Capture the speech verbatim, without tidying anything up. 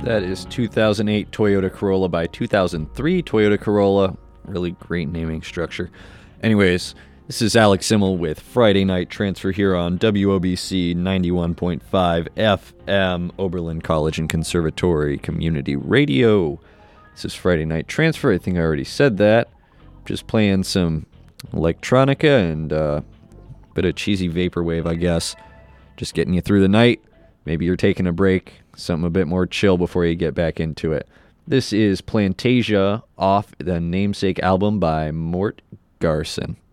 That is two thousand eight Toyota Corolla by two thousand three Toyota Corolla. Really great naming structure. Anyways, this is Alex Simmel with Friday Night Transfer here on W O B C ninety-one point five F M, Oberlin College and Conservatory Community Radio. This is Friday Night Transfer. I think I already said that. Just playing some electronica and a bit of cheesy vaporwave, I guess. Just getting you through the night. Maybe you're taking a break, something a bit more chill before you get back into it. This is Plantasia off the Namesake album by Mort Garson.